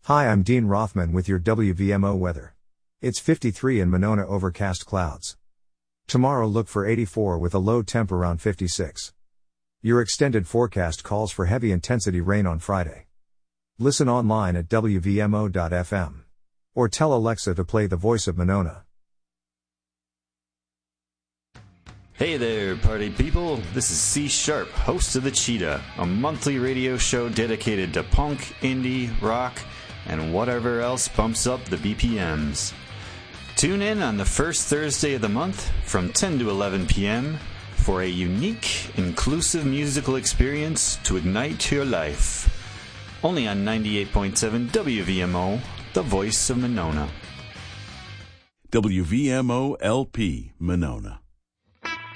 Hi, I'm Dean Rothman with your WVMO weather. It's 53 in Monona, overcast clouds. Tomorrow look for 84 with a low temp around 56. Your extended forecast calls for heavy intensity rain on Friday. Listen online at WVMO.fm. Or tell Alexa to play The Voice of Monona. Hey there, party people. This is C Sharp, host of The Cheetah, a monthly radio show dedicated to punk, indie, rock, and whatever else bumps up the BPMs. Tune in on the first Thursday of the month from 10 to 11 p.m. for a unique, inclusive musical experience to ignite your life. Only on 98.7 WVMO, the voice of Monona. WVMO LP, Monona.